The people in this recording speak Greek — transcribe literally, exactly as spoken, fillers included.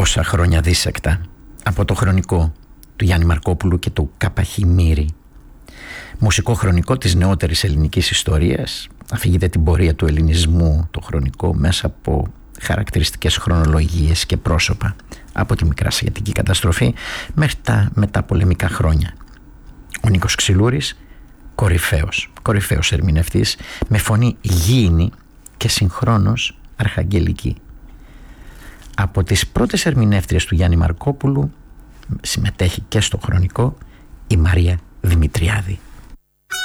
Πόσα χρόνια δίσεκτα από το χρονικό του Γιάννη Μαρκόπουλου και του Καπαχημύρη. Μουσικό χρονικό της νεότερης ελληνικής ιστορίας. Αφηγείται την πορεία του ελληνισμού το χρονικό μέσα από χαρακτηριστικές χρονολογίες και πρόσωπα, από τη Μικρασιατική καταστροφή μέχρι τα μεταπολεμικά χρόνια. Ο Νίκος Ξυλούρης, κορυφαίος, κορυφαίος ερμηνευτής, με φωνή γήινη και συγχρόνως αρχαγγελική. Από τις πρώτες ερμηνεύτριες του Γιάννη Μαρκόπουλου συμμετέχει και στο χρονικό η Μαρία Δημητριάδη.